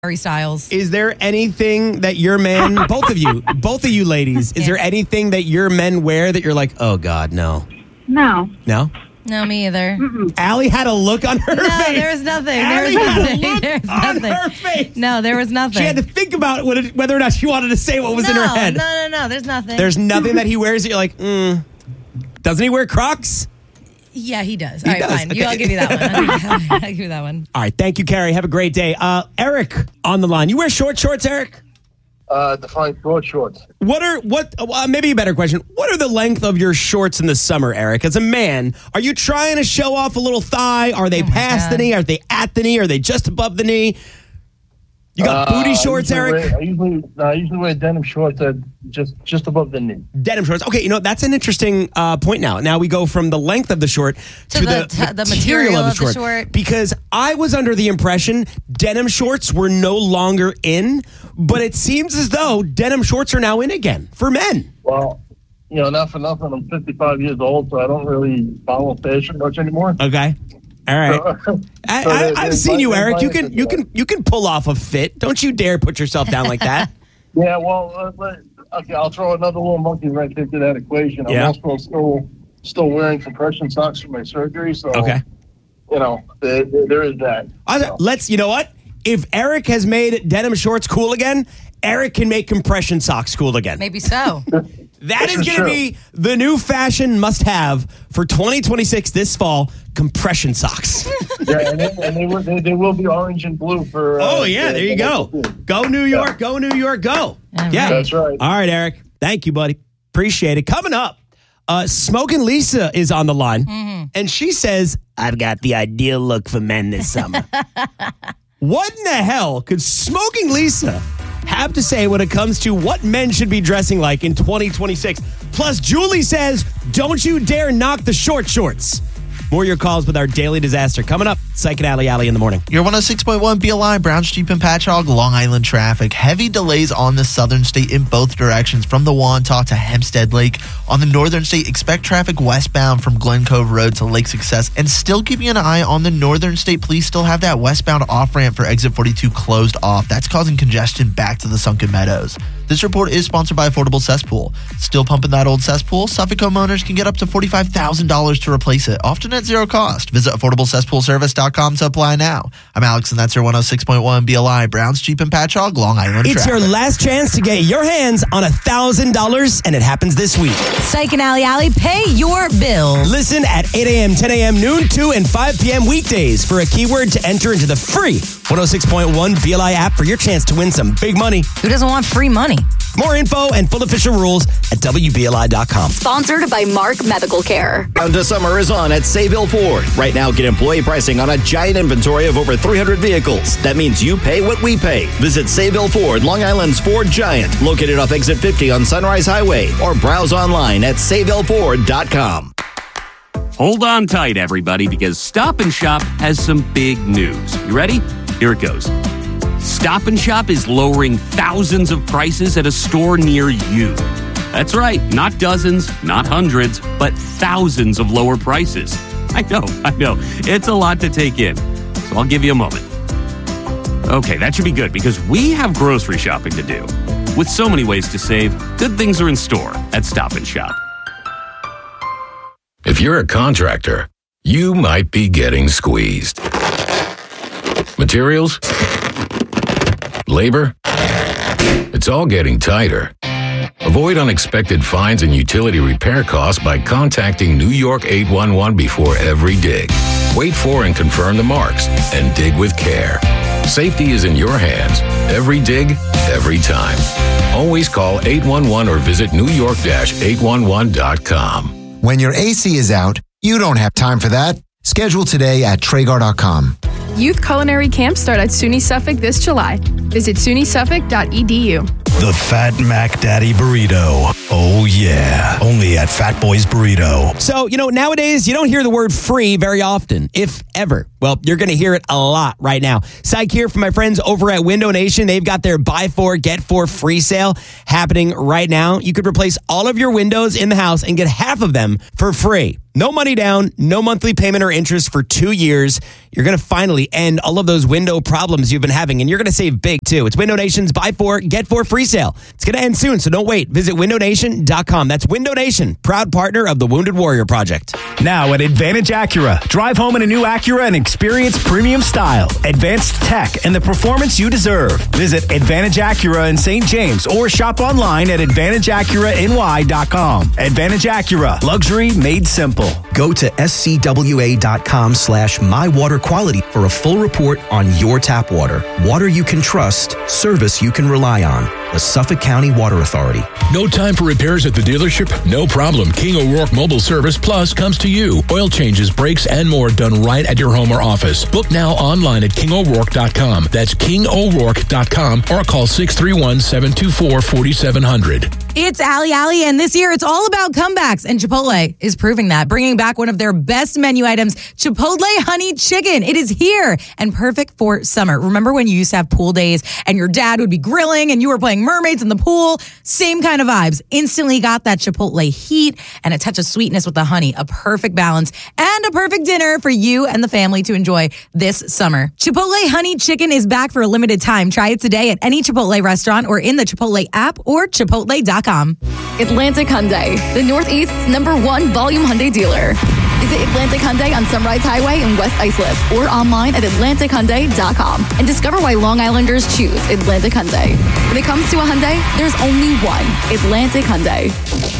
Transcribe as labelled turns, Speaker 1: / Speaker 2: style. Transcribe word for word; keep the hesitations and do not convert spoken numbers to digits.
Speaker 1: Harry Styles.
Speaker 2: Is there anything that your men, both of you, both of you ladies, is
Speaker 1: Yeah.
Speaker 2: there anything that your men wear that you're like, oh God, no?
Speaker 3: No.
Speaker 2: No?
Speaker 1: No, me either.
Speaker 3: Mm-mm.
Speaker 2: Allie had a look on her
Speaker 1: No,
Speaker 2: face.
Speaker 1: there was nothing. There
Speaker 2: Allie
Speaker 1: was
Speaker 2: had a
Speaker 1: nothing.
Speaker 2: look
Speaker 1: There was
Speaker 2: on
Speaker 1: nothing.
Speaker 2: her face.
Speaker 1: No, there was nothing.
Speaker 2: She had to think about what it- whether or not she wanted to say what was
Speaker 1: no,
Speaker 2: in her head.
Speaker 1: No, no, no. There's nothing.
Speaker 2: There's nothing that he wears that you're like, mm. Doesn't he wear Crocs?
Speaker 1: Yeah, he does.
Speaker 2: He
Speaker 1: All right,
Speaker 2: does.
Speaker 1: fine. You,
Speaker 2: Okay.
Speaker 1: I'll give you that one. I'll give you that one. I'll give you that one.
Speaker 2: All right. Thank you, Carrie. Have a great day. Uh, Eric on the line. You wear short shorts, Eric?
Speaker 4: Uh, define short shorts.
Speaker 2: What are, what, uh, maybe a better question. What are the length of your shorts in the summer, Eric? As a man, are you trying to show off a little thigh? Are they
Speaker 1: Oh my
Speaker 2: past the
Speaker 1: God.
Speaker 2: knee? Are they at the knee? Are they just above the knee? You got
Speaker 4: Uh,
Speaker 2: booty
Speaker 4: I
Speaker 2: shorts,
Speaker 4: usually
Speaker 2: Eric?
Speaker 4: Wear, I usually, no, I usually wear denim shorts that just just above the knee.
Speaker 2: Denim shorts. Okay, you know, that's an interesting uh, point now. Now we go from the length of the short to,
Speaker 1: To
Speaker 2: the,
Speaker 1: the- to the material of the short.
Speaker 2: Because I was under the impression denim shorts were no longer in, but it seems as though denim shorts are now in again for men.
Speaker 4: Well, you know, not for nothing, I'm fifty-five years old, so I don't really follow fashion much anymore.
Speaker 2: Okay. All right.
Speaker 4: So,
Speaker 2: I,
Speaker 4: so
Speaker 2: I,
Speaker 4: they-
Speaker 2: I've
Speaker 4: they
Speaker 2: seen
Speaker 4: might-
Speaker 2: you,
Speaker 4: they
Speaker 2: Eric.
Speaker 4: might
Speaker 2: You
Speaker 4: have
Speaker 2: can
Speaker 4: to
Speaker 2: you
Speaker 4: do
Speaker 2: can you can pull off a fit. Don't you dare put yourself down like that.
Speaker 4: Yeah, well, uh, but- okay, I'll throw another little monkey wrench into that equation. I'm
Speaker 2: Yeah.
Speaker 4: also still still wearing compression socks for my surgery, so
Speaker 2: Okay.
Speaker 4: you know, there, there- there is that.
Speaker 2: I-
Speaker 4: So,
Speaker 2: Let's. You know what? If Eric has made denim shorts cool again, Eric can make compression socks cool again.
Speaker 1: Maybe so.
Speaker 2: That is
Speaker 4: For
Speaker 2: going to
Speaker 4: sure.
Speaker 2: be the new fashion must-have for twenty twenty-six this fall, compression socks.
Speaker 4: yeah, and, they, and they, will, they, they will be orange and blue for. Uh,
Speaker 2: Oh, yeah,
Speaker 4: the-
Speaker 2: there you
Speaker 4: the
Speaker 2: go.
Speaker 4: local team.
Speaker 2: Go New York, go New York, go.
Speaker 1: All
Speaker 2: Yeah.
Speaker 1: right.
Speaker 4: That's right.
Speaker 2: All right, Eric. Thank you, buddy. Appreciate it. Coming up, uh, Smokin' Lisa is on the line,
Speaker 1: Mm-hmm.
Speaker 2: and she says, I've got the ideal look for men this summer. What in the hell could Smoking Lisa have to say when it comes to what men should be dressing like in twenty twenty-six? Plus, Julie says, don't you dare knock the short shorts. More of your calls with our daily disaster coming up. Psych and Alley Alley in the morning.
Speaker 5: Your one oh six point one B L I, Browns Jeep and Patchogue, Long Island traffic. Heavy delays on the southern state in both directions from the Wantagh to Hempstead Lake. On the northern state, expect traffic westbound from Glen Cove Road to Lake Success. And still keeping an eye on the northern state, please still have that westbound off-ramp for exit forty-two closed off. That's causing congestion back to the Sunken Meadows. This report is sponsored by Affordable Cesspool. Still pumping that old cesspool? Suffolk homeowners can get up to forty-five thousand dollars to replace it, often at zero cost. Visit affordable cesspool service dot com to apply now. I'm Alex, and that's your one oh six point one B L I, Browns Jeep and Patchogue, Long Island
Speaker 2: It's
Speaker 5: traffic.
Speaker 2: your last chance to get your hands on one thousand dollars, and it happens this week.
Speaker 1: Psych and Alley Alley, pay your bills.
Speaker 2: Listen at eight a.m., ten a.m., noon, two, and five p.m. weekdays for a keyword to enter into the free one oh six point one B L I app for your chance to win some big money.
Speaker 1: Who doesn't want free money?
Speaker 2: More info and full official rules at W B L I dot com.
Speaker 6: Sponsored by Mark Medical Care.
Speaker 7: Round to summer is on at Sayville Ford. Right now, get employee pricing on a giant inventory of over three hundred vehicles. That means you pay what we pay. Visit Sayville Ford, Long Island's Ford Giant, located off Exit fifty on Sunrise Highway, or browse online at sayville ford dot com.
Speaker 8: Hold on tight, everybody, because Stop and Shop has some big news. You ready? Here it goes. Stop and Shop is lowering thousands of prices at a store near you. That's right, not dozens, not hundreds, but thousands of lower prices. I know, I know. It's a lot to take in, so I'll give you a moment. Okay, that should be good because we have grocery shopping to do. With so many ways to save, good things are in store at Stop and Shop.
Speaker 9: If you're a contractor, you might be getting squeezed. Materials? Labor? It's all getting tighter. Avoid unexpected fines and utility repair costs by contacting New York eight one one before every dig. Wait for and confirm the marks and dig with care. Safety is in your hands. Every dig, every time. Always call eight one one or visit new york dash eight one one dot com.
Speaker 10: When your A C is out, you don't have time for that. Schedule today at Traeger dot com.
Speaker 11: Youth culinary camps start at SUNY Suffolk this July. Visit S U N Y Suffolk dot E D U.
Speaker 3: The Fat Mac Daddy Burrito. Oh, yeah. Only at Fat Boy's Burrito.
Speaker 2: So, you know, nowadays, you don't hear the word free very often, if ever. Well, you're going to hear it a lot right now. Psych here from my friends over at Window Nation. They've got their buy four, get four free sale happening right now. You could replace all of your windows in the house and get half of them for free. No money down, no monthly payment or interest for two years. You're going to finally end all of those window problems you've been having, and you're going to save big, too. It's Window Nation's Buy four, Get four free sale. It's going to end soon, so don't wait. Visit window nation dot com. That's Window Nation, proud partner of the Wounded Warrior Project.
Speaker 11: Now at Advantage Acura. Drive home in a new Acura and experience premium style, advanced tech, and the performance you deserve. Visit Advantage Acura in Saint James or shop online at advantage acura n y dot com. Advantage Acura. Luxury made simple.
Speaker 12: Go to scwa.com slash mywaterquality for a full report on your tap water. Water you can trust, service you can rely on. The Suffolk County Water Authority.
Speaker 9: No time for repairs at the dealership? No problem. King O'Rourke Mobile Service Plus comes to you. Oil changes, brakes, and more done right at your home or office. Book now online at king o'rourke dot com. That's king o'rourke dot com or call six three one, seven two four, four seven zero zero.
Speaker 1: It's Ali Ali, and this year it's all about comebacks, and Chipotle is proving that, bringing back one of their best menu items, Chipotle Honey Chicken. It is here and perfect for summer. Remember when you used to have pool days and your dad would be grilling and you were playing mermaids in the pool? Same kind of vibes. Instantly got that Chipotle heat and a touch of sweetness with the honey, a perfect balance and a perfect dinner for you and the family to enjoy this summer. Chipotle Honey Chicken is back for a limited time. Try it today at any Chipotle restaurant or in the Chipotle app or chipotle dot com.
Speaker 6: Atlantic Hyundai, the Northeast's number one volume Hyundai dealer. Visit Atlantic Hyundai on Sunrise Highway in West Islip or online at atlantic hyundai dot com and discover why Long Islanders choose Atlantic Hyundai. When it comes to a Hyundai, there's only one, Atlantic Hyundai.